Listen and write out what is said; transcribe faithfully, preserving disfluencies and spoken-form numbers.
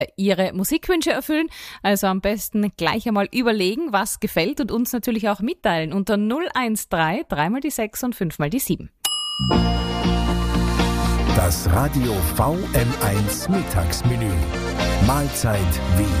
Ihre Musikwünsche erfüllen. Also am besten gleich einmal überlegen, was gefällt und uns natürlich auch mitteilen unter null eins drei, dreimal die sechs und fünfmal die sieben. Das Radio V M eins Mittagsmenü. Mahlzeit wie